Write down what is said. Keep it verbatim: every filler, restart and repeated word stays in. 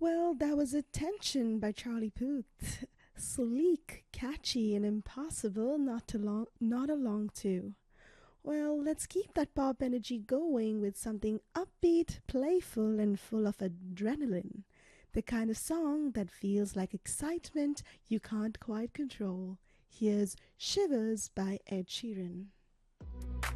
Well, that was Attention by Charlie Puth. Sleek, catchy, and impossible not to long, not along to. Well, let's keep that pop energy going with something upbeat, playful, and full of adrenaline. The kind of song that feels like excitement you can't quite control. Here's Shivers by Ed Sheeran.